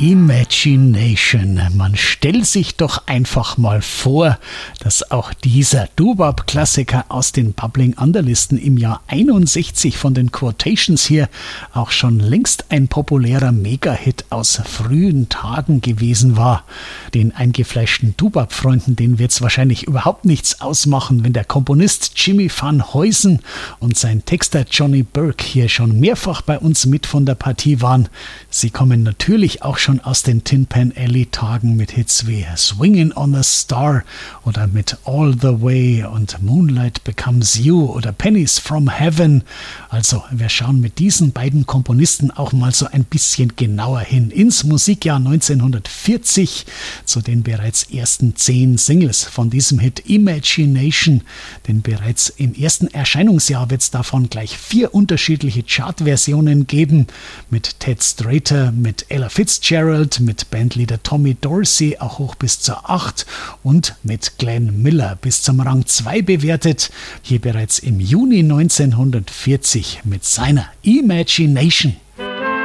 Imagination. Man stellt sich doch einfach mal vor, dass auch dieser Doo-Wop-Klassiker aus den Bubbling Under-Listen im Jahr 61 von den Quotations hier auch schon längst ein populärer Mega-Hit aus frühen Tagen gewesen war. Den eingefleischten Doo-Wop-Freunden, denen wird es wahrscheinlich überhaupt nichts ausmachen, wenn der Komponist Jimmy Van Heusen und sein Texter Johnny Burke hier schon mehrfach bei uns mit von der Partie waren. Sie kommen natürlich auch schon aus den Tin Pan Alley Tagen mit Hits wie Swingin' on a Star oder mit All the Way und Moonlight Becomes You oder Pennies from Heaven. Also wir schauen mit diesen beiden Komponisten auch mal so ein bisschen genauer hin ins Musikjahr 1940 zu den bereits ersten 10 Singles von diesem Hit Imagination, denn bereits im ersten Erscheinungsjahr wird es davon gleich 4 unterschiedliche Chartversionen geben, mit Ted Strater, mit Ella Fitzgerald, mit Bandleader Tommy Dorsey auch hoch bis zur 8 und mit Glenn Miller bis zum Rang 2 bewertet, hier bereits im Juni 1940 mit seiner Imagination.